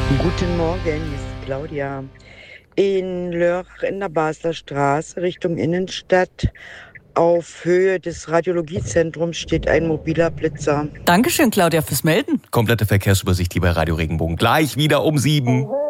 Guten Morgen, hier ist Claudia. In Lörrach in der Basler Straße Richtung Innenstadt auf Höhe des Radiologiezentrums steht ein mobiler Blitzer. Dankeschön, Claudia, fürs Melden. Komplette Verkehrsübersicht hier bei Radio Regenbogen. Gleich wieder um 7.